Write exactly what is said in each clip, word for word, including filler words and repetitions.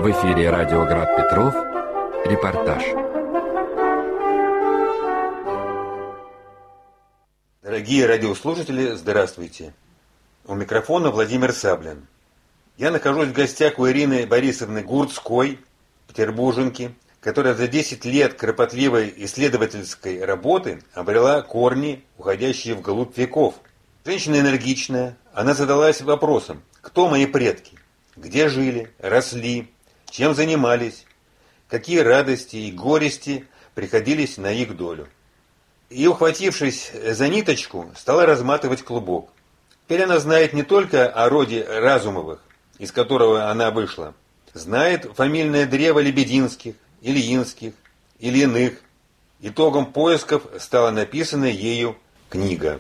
В эфире радио Град Петров. Репортаж. Дорогие радиослушатели, здравствуйте. У микрофона Владимир Саблин. Я нахожусь в гостях у Ирины Борисовны Гурцкой, петербурженки, которая за десять лет кропотливой исследовательской работы обрела корни, уходящие вглубь веков. Женщина энергичная, она задалась вопросом: кто мои предки, где жили, росли, чем занимались, какие радости и горести приходились на их долю. И, ухватившись за ниточку, стала разматывать клубок. Теперь она знает не только о роде Разумовых, из которого она вышла, знает фамильное древо Лебединских, Ильинских или иных. Итогом поисков стала написана ею книга.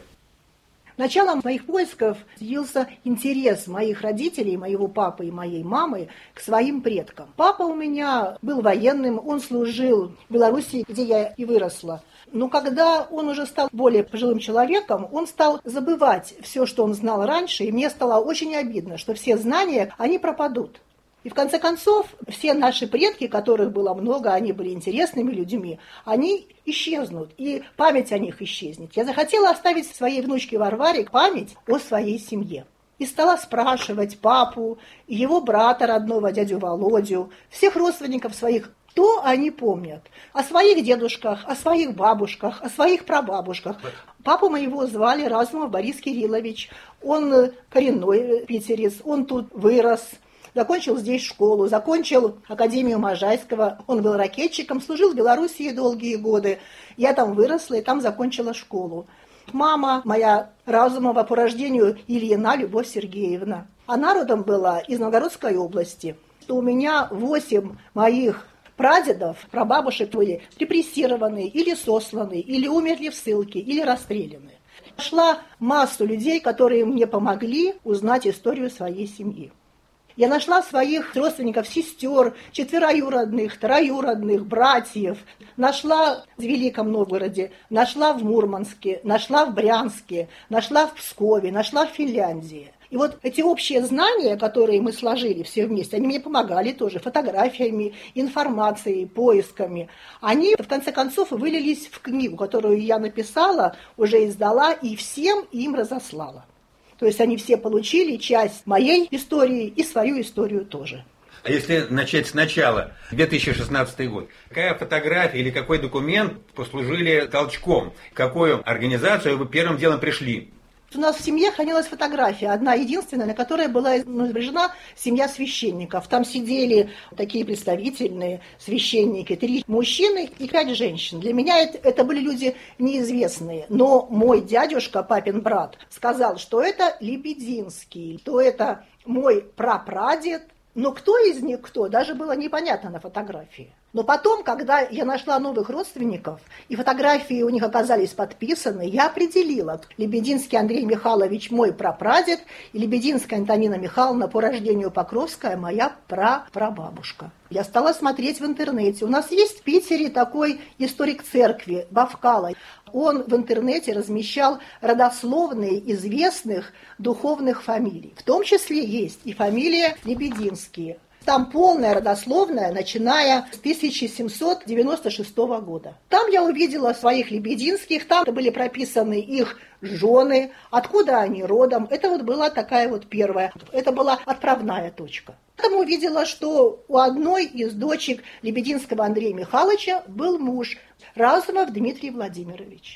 Началом моих поисков явился интерес моих родителей, моего папы и моей мамы к своим предкам. Папа у меня был военным, он служил в Белоруссии, где я и выросла. Но когда он уже стал более пожилым человеком, он стал забывать все, что он знал раньше, и мне стало очень обидно, что все знания, они пропадут. И в конце концов, все наши предки, которых было много, они были интересными людьми, они исчезнут, и память о них исчезнет. Я захотела оставить своей внучке Варваре память о своей семье. И стала спрашивать папу, его брата родного, дядю Володю, всех родственников своих, что они помнят о своих дедушках, о своих бабушках, о своих прабабушках. Папу моего звали Разумов Борис Кириллович, он коренной питерец, он тут вырос. Закончил здесь школу, закончил Академию Можайского, он был ракетчиком, служил в Белоруссии долгие годы. Я там выросла и там закончила школу. Мама моя Разумова по рождению Ильина Любовь Сергеевна. Она родом была из Новгородской области. У меня восемь моих прадедов, прабабушек были репрессированы или сосланы, или умерли в ссылке, или расстреляны. Нашла массу людей, которые мне помогли узнать историю своей семьи. Я нашла своих родственников, сестер, четвероюродных, троюродных, братьев. Нашла в Великом Новгороде, нашла в Мурманске, нашла в Брянске, нашла в Пскове, нашла в Финляндии. И вот эти общие знания, которые мы сложили все вместе, они мне помогали тоже фотографиями, информацией, поисками. Они, в конце концов, вылились в книгу, которую я написала, уже издала и всем им разослала. То есть они все получили часть моей истории и свою историю тоже. А если начать сначала, две тысячи шестнадцатый год, какая фотография или какой документ послужили толчком? В какую организацию вы первым делом пришли? У нас в семье хранилась фотография, одна единственная, на которой была изображена семья священников. Там сидели такие представительные священники, три мужчины и пять женщин. Для меня это, это были люди неизвестные. Но мой дядюшка, папин брат, сказал, что это Лебединский, что это мой прапрадед. Но кто из них кто, даже было непонятно на фотографии. Но потом, когда я нашла новых родственников, и фотографии у них оказались подписаны, я определила: Лебединский Андрей Михайлович мой прапрадед, и Лебединская Антонина Михайловна по рождению Покровская моя прапрабабушка. Я стала смотреть в интернете. У нас есть в Питере такой историк церкви Бавкало. Он в интернете размещал родословные известных духовных фамилий. В том числе есть и фамилия Лебединские. Там полная родословная, начиная с тысяча семьсот девяносто шестого года. Там я увидела своих Лебединских, там были прописаны их жены, откуда они родом. Это вот была такая вот первая, это была отправная точка. Потом увидела, что у одной из дочек Лебединского Андрея Михайловича был муж, Разумов Дмитрий Владимирович.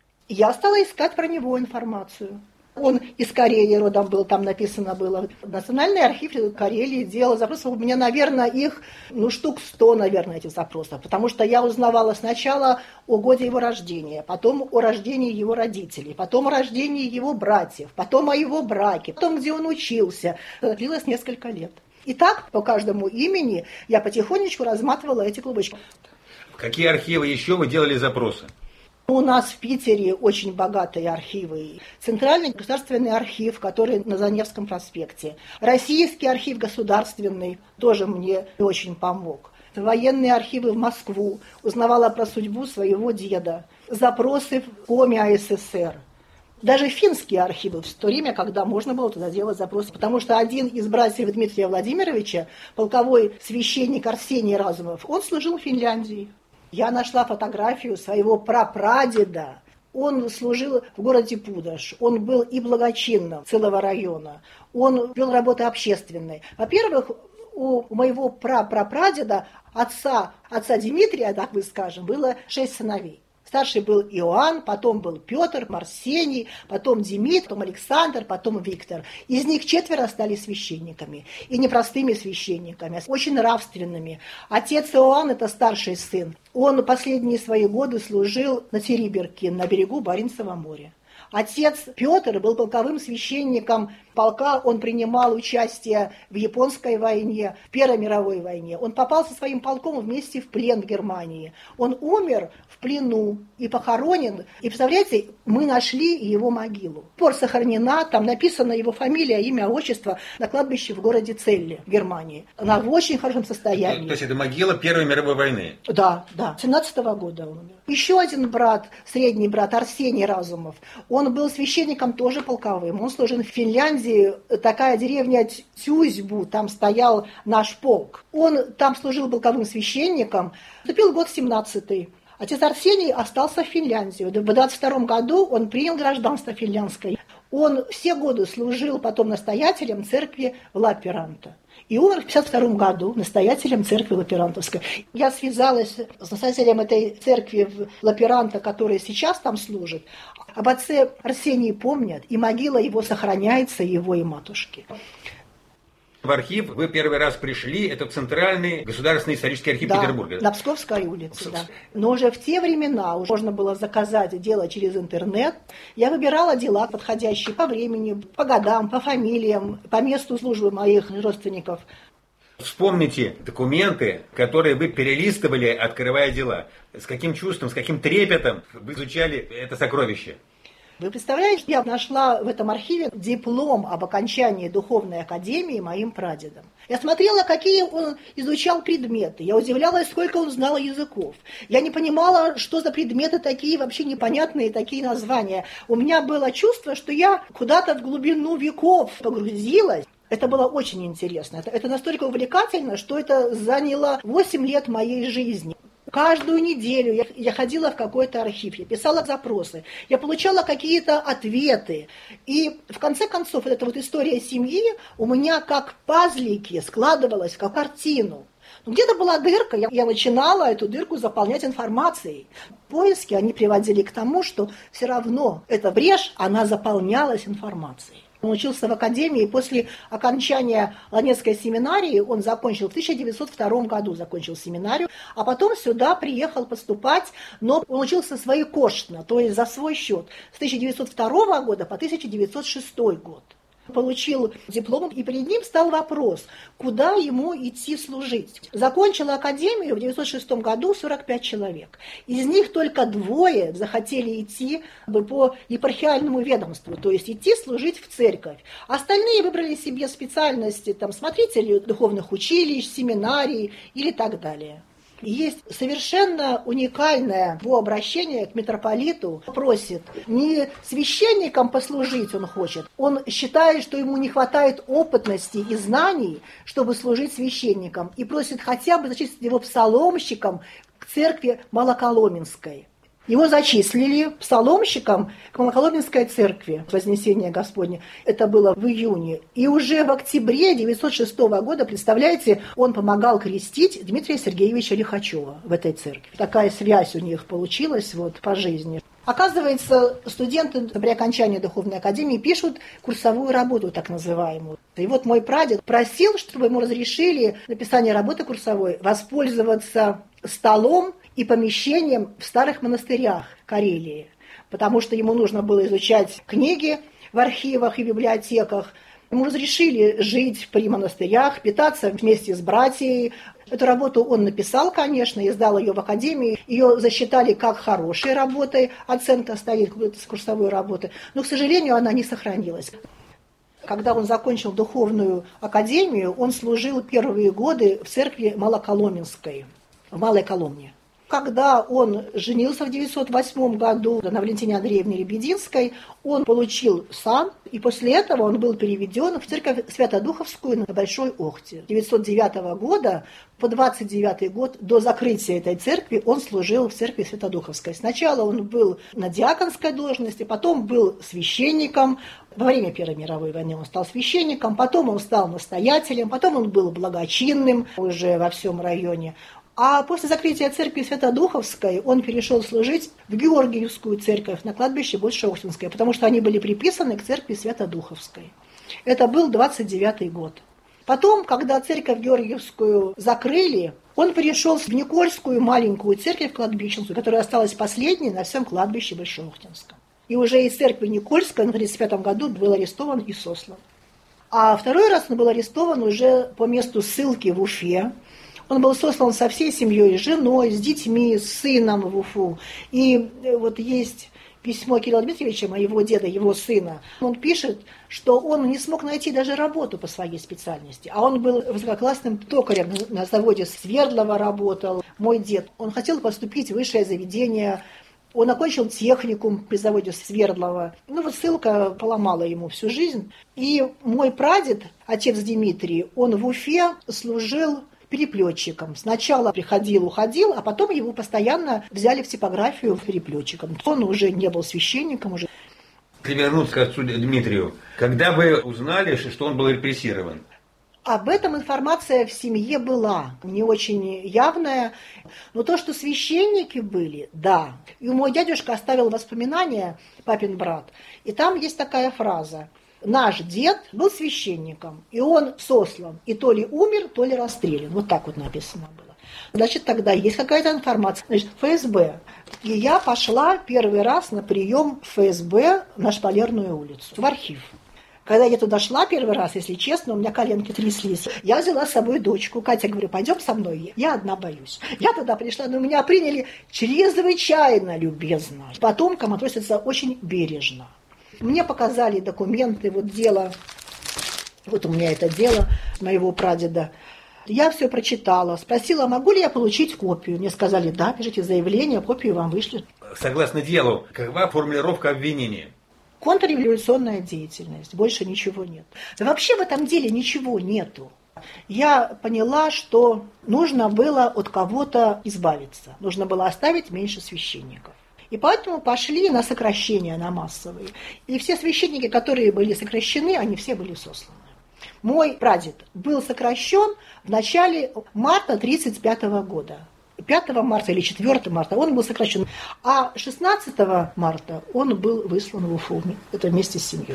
Я стала искать про него информацию. Он из Карелии родом был, там написано было. Национальный архив Карелии делал запросов. У меня, наверное, их, ну, штук сто, наверное, этих запросов. Потому что я узнавала сначала о годе его рождения, потом о рождении его родителей, потом о рождении его братьев, потом о его браке, потом, где он учился. Это длилось несколько лет. И так по каждому имени я потихонечку разматывала эти клубочки. В какие архивы еще вы делали запросы? У нас в Питере очень богатые архивы. Центральный государственный архив, который на Заневском проспекте. Российский архив государственный тоже мне очень помог. Военные архивы в Москву. Узнавала про судьбу своего деда. Запросы в Коми АССР. даже финские архивы в то время, когда можно было туда делать запросы. Потому что один из братьев Дмитрия Владимировича, полковой священник Арсений Разумов, он служил в Финляндии. Я нашла фотографию своего прапрадеда. Он служил в городе Пудож. Он был и благочинным целого района. Он вел работы общественные. Во-первых, у моего прапрапрадеда, отца, отца Дмитрия, так мы скажем, было шесть сыновей. Старший был Иоанн, потом был Петр, Арсений, потом Демид, потом Александр, потом Виктор. Из них четверо стали священниками. И не простыми священниками, а очень нравственными. Отец Иоанн, это старший сын, он последние свои годы служил на Териберке, на берегу Баренцева моря. Отец Петр был полковым священником полка, он принимал участие в Японской войне, в Первой мировой войне. Он попал со своим полком вместе в плен в Германии. Он умер в плену и похоронен. И, представляете, мы нашли его могилу. Пор сохранена, там написана его фамилия, имя, отчество на кладбище в городе Целле, в Германии. Она в очень хорошем состоянии. То, то есть это могила Первой мировой войны? Да, да. семнадцатого года он умер. Еще один брат, средний брат Арсений Разумов, он был священником тоже полковым. Он служил в Финляндии, такая деревня Тюзьбу, там стоял наш полк. Он там служил полковым священником. Наступил год семнадцатый. Отец Арсений остался в Финляндии. В двадцать втором году он принял гражданство финляндское. Он все годы служил потом настоятелем церкви Лаппиранта. И умер в пятьдесят втором году настоятелем церкви Лаппирантовской. Я связалась с настоятелем этой церкви Лаппиранта, который сейчас там служит. Об отце Арсении помнят, и могила его сохраняется, его и матушки. В архив вы первый раз пришли, это Центральный государственный исторический архив да, Петербурга. На Псковской улице, да. Но уже в те времена уже можно было заказать дело через интернет. Я выбирала дела, подходящие по времени, по годам, по фамилиям, по месту службы моих родственников. Вспомните документы, которые вы перелистывали, открывая дела. С каким чувством, с каким трепетом вы изучали это сокровище? Вы представляете, я нашла в этом архиве диплом об окончании духовной академии моим прадедом. Я смотрела, какие он изучал предметы. Я удивлялась, сколько он знал языков. Я не понимала, что за предметы такие вообще непонятные, такие названия. У меня было чувство, что я куда-то в глубину веков погрузилась. Это было очень интересно. Это, это настолько увлекательно, что это заняло восемь лет моей жизни. Каждую неделю я, я ходила в какой-то архив, я писала запросы, я получала какие-то ответы. И в конце концов, вот эта вот история семьи у меня как пазлики складывалась, как картину. Но где-то была дырка, я, я начинала эту дырку заполнять информацией. Поиски, они приводили к тому, что все равно эта брешь, она заполнялась информацией. Он учился в академии, и после окончания Ланецкой семинарии он закончил, в тысяча девятьсот втором году закончил семинарию, а потом сюда приехал поступать, но он учился своекошно, то есть за свой счет, с тысяча девятьсот второго года по тысяча девятьсот шестой год. Получил диплом, и перед ним стал вопрос, куда ему идти служить. Закончила академию в девятьсот шестом году сорок пять человек. Из них только двое захотели идти по епархиальному ведомству, то есть идти служить в церковь. Остальные выбрали себе специальности, там, смотрители духовных училищ, семинарий или так далее. Есть совершенно уникальное его обращение к митрополиту. Просит не священником послужить он хочет. Он считает, что ему не хватает опытности и знаний, чтобы служить священником. И просит хотя бы зачислить его псаломщиком к церкви Малоколоменской. Его зачислили псаломщиком к Малоколоменской церкви Вознесения Господне. Это было в июне. И уже в октябре девятьсот шестого года, представляете, он помогал крестить Дмитрия Сергеевича Лихачева в этой церкви. Такая связь у них получилась вот по жизни. Оказывается, студенты при окончании Духовной академии пишут курсовую работу, так называемую. И вот мой прадед просил, чтобы ему разрешили написание работы курсовой воспользоваться столом и помещением в старых монастырях Карелии, потому что ему нужно было изучать книги в архивах и библиотеках. Ему разрешили жить при монастырях, питаться вместе с братьями. Эту работу он написал, конечно, издал ее в академии. Ее засчитали как хорошей работой, оценка стоит с курсовой работы, но, к сожалению, она не сохранилась. Когда он закончил духовную академию, он служил первые годы в церкви Малоколоменской, в Малой Коломне. Когда он женился в девятьсот восьмом году на Валентине Андреевне Лебединской, он получил сан, и после этого он был переведен в церковь Святодуховскую на Большой Охте. С девятьсот девятого года по двадцать девятый год, до закрытия этой церкви, он служил в церкви Святодуховской. Сначала он был на диаконской должности, потом был священником. Во время Первой мировой войны он стал священником, потом он стал настоятелем, потом он был благочинным уже во всем районе. А после закрытия церкви Святодуховской он перешел служить в Георгиевскую церковь на кладбище Большеохтинское, потому что они были приписаны к церкви Святодуховской. Это был двадцать девятый год. Потом, когда церковь Георгиевскую закрыли, он перешел в Никольскую маленькую церковь кладбищенскую, которая осталась последней на всем кладбище Большеохтинском. И уже из церкви Никольской в тридцать пятом году был арестован и сослан. А второй раз он был арестован уже по месту ссылки в Уфе. Он был сослан со всей семьей, с женой, с детьми, с сыном в Уфу. И вот есть письмо Кирилла Дмитриевича, моего деда, его сына. Он пишет, что он не смог найти даже работу по своей специальности. А он был высококлассным токарем, на заводе Свердлова работал. Мой дед, он хотел поступить в высшее заведение. Он окончил техникум при заводе Свердлова. Ну вот ссылка поломала ему всю жизнь. И мой прадед, отец Дмитрий, он в Уфе служил переплетчиком. Сначала приходил, уходил, а потом его постоянно взяли в типографию переплетчиком. Он уже не был священником. Уже. Если вернуться к отцу Дмитрию, когда вы узнали, что он был репрессирован? Об этом информация в семье была, не очень явная. Но то, что священники были, да. И мой дядюшка оставил воспоминания, папин брат, и там есть такая фраза. Наш дед был священником, и он сослан, и то ли умер, то ли расстрелян. Вот так вот написано было. Значит, тогда есть какая-то информация. Значит, ФСБ. И я пошла первый раз на прием в ФСБ на Шпалерную улицу, в архив. Когда я туда шла первый раз, если честно, у меня коленки тряслись. Я взяла с собой дочку. Катя, говорю, пойдем со мной. Я одна боюсь. Я туда пришла, но меня приняли чрезвычайно любезно. К потомкам относятся очень бережно. Мне показали документы, вот дело, вот у меня это дело моего прадеда. Я все прочитала, спросила, могу ли я получить копию. Мне сказали, да, пишите заявление, копию вам вышлют. Согласно делу, какова формулировка обвинения? Контрреволюционная деятельность, больше ничего нет. Да вообще в этом деле ничего нету. Я поняла, что нужно было от кого-то избавиться, нужно было оставить меньше священников. И поэтому пошли на сокращения, на массовые. И все священники, которые были сокращены, они все были сосланы. Мой прадед был сокращен в начале марта тридцать пятого года. пятого марта или четвёртого марта он был сокращен. А шестнадцатого марта он был выслан в Уфу. Это вместе с семьей.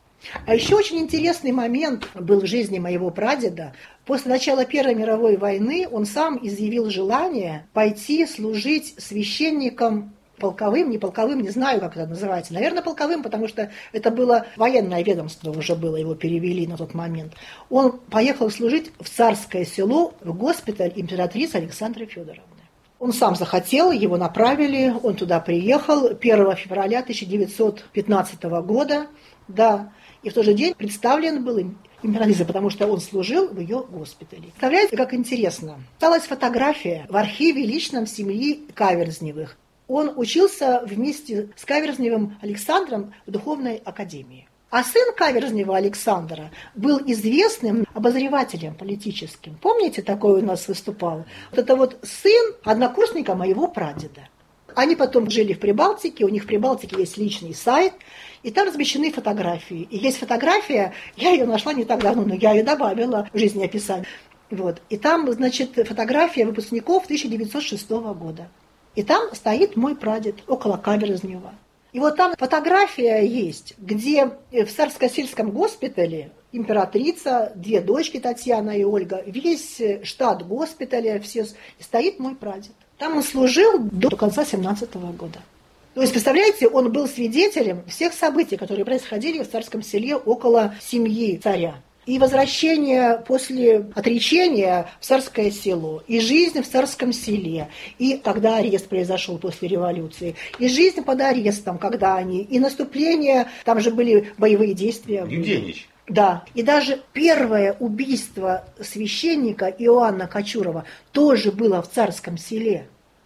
А еще очень интересный момент был в жизни моего прадеда. После начала Первой мировой войны он сам изъявил желание пойти служить священником полковым, не полковым, не знаю, как это называется. Наверное, полковым, потому что это было военное ведомство, уже было, его перевели на тот момент. Он поехал служить в Царское Село, в госпиталь императрицы Александры Федоровны. Он сам захотел, его направили, он туда приехал первого февраля тысяча девятьсот пятнадцатого года, да, и в тот же день представлен был императрице, потому что он служил в ее госпитале. Представляете, как интересно. Осталась фотография в архиве личном семьи Каверзневых. Он учился вместе с Каверзневым Александром в духовной академии. А сын Каверзнева Александра был известным обозревателем политическим. Помните, такой у нас выступал? Вот это вот сын однокурсника моего прадеда. Они потом жили в Прибалтике, у них в Прибалтике есть личный сайт, и там размещены фотографии. И есть фотография, я ее нашла не так давно, но я ее добавила в жизнеописание. Вот. И там, значит, фотография выпускников тысяча девятьсот шестого года. И там стоит мой прадед около Каверзнева. И вот там фотография есть, где в Царско-сельском госпитале императрица, две дочки Татьяна и Ольга, весь штат госпиталя, все, стоит мой прадед. Там он служил до конца семнадцатого года. То есть, представляете, он был свидетелем всех событий, которые происходили в Царском Селе около семьи царя. И возвращение после отречения в Царское Село, и жизнь в Царском Селе, и когда арест произошел после революции, и жизнь под арестом, когда они, и наступление, там же были боевые действия. Юденич. Да, и даже первое убийство священника Иоанна Кочурова тоже было в Царском Селе.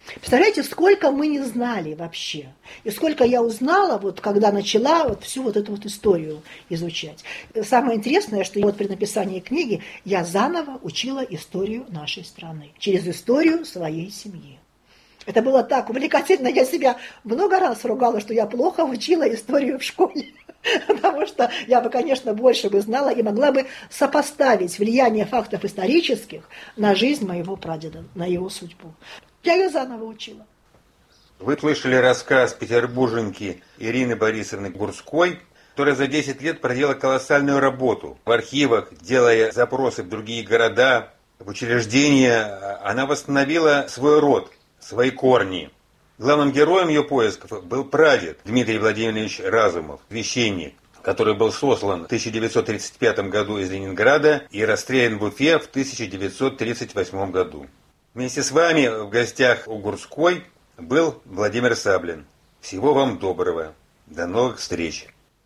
Представляете, сколько мы не знали вообще. И сколько я узнала, вот, когда начала вот всю вот эту вот историю изучать. Самое интересное, что вот при написании книги я заново учила историю нашей страны. Через историю своей семьи. Это было так увлекательно. Я себя много раз ругала, что я плохо учила историю в школе. Потому что я бы, конечно, больше бы знала и могла бы сопоставить влияние фактов исторических на жизнь моего прадеда, на его судьбу. Я ее заново учила. Вы слышали рассказ петербурженки Ирины Борисовны Гурской, которая за десять лет проделала колоссальную работу. В архивах, делая запросы в другие города, в учреждения, она восстановила свой род, свои корни. Главным героем ее поисков был прадед Дмитрий Владимирович Разумов, священник, который был сослан в тысяча девятьсот тридцать пятом году из Ленинграда и расстрелян в Уфе в тысяча девятьсот тридцать восьмом году. Вместе с вами в гостях у Гурской был Владимир Саблин. Всего вам доброго. До новых встреч.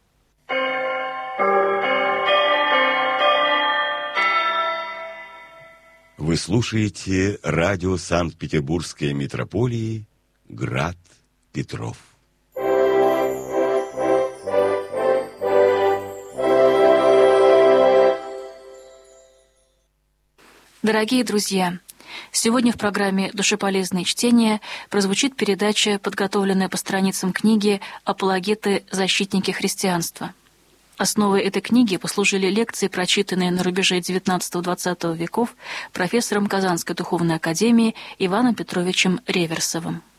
Вы слушаете радио Санкт-Петербургской митрополии «Град Петров». Дорогие друзья, сегодня в программе «Душеполезные чтения» прозвучит передача, подготовленная по страницам книги «Апологеты. Защитники христианства». Основой этой книги послужили лекции, прочитанные на рубеже девятнадцатого-двадцатого веков профессором Казанской духовной академии Иваном Петровичем Реверсовым.